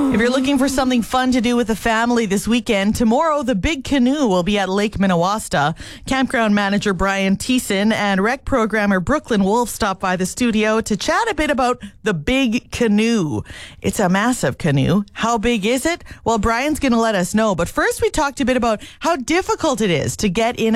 If you're looking for something fun to do with the family this weekend, tomorrow the Big Canoe will be at Lake Minnewaska. Campground manager Brian Thiessen and rec programmer Brooklyn Wolf stopped by the studio to chat a bit about the Big Canoe. It's a massive canoe. How big is it? Well, Brian's going to let us know. But first we talked a bit about how difficult it is to get in